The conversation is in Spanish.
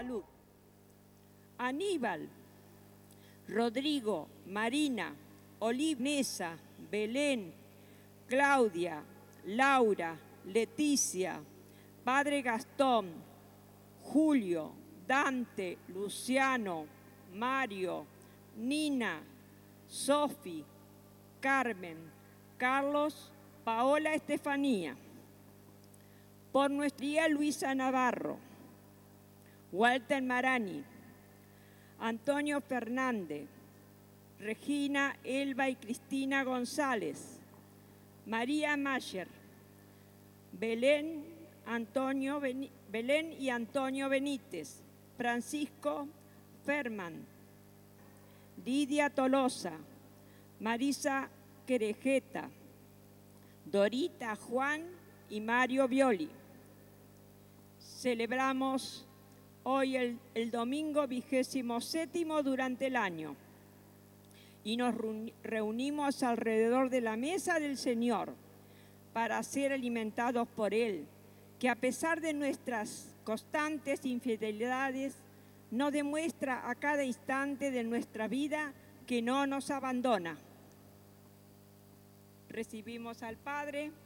salud. Aníbal, Rodrigo, Marina, Olivesa, Belén, Claudia, Laura, Leticia, Padre Gastón, Julio, Dante, Luciano, Mario, Nina, Sofi, Carmen, Carlos, Paola Estefanía. Por nuestra tía Luisa Navarro, Walter Marani, Antonio Fernández, Regina, Elba y Cristina González, María Mayer, Belén y Antonio Benítez, Francisco Ferman, Lidia Tolosa, Marisa Querejeta, Dorita Juan y Mario Violi. Celebramos hoy el domingo 27º durante el año y nos reunimos alrededor de la mesa del Señor para ser alimentados por Él, que a pesar de nuestras constantes infidelidades, nos demuestra a cada instante de nuestra vida que no nos abandona. Recibimos al Padre,